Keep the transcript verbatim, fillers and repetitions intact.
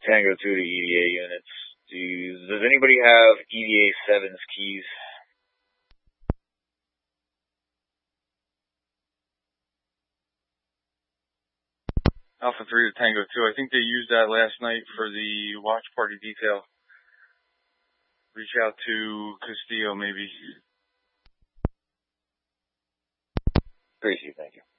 Tango two to E D A units. Do you, does anybody have E D A seven's keys? Alpha three to Tango two. I think they used that last night for the watch party detail. Reach out to Castillo, maybe. Gracie, thank you.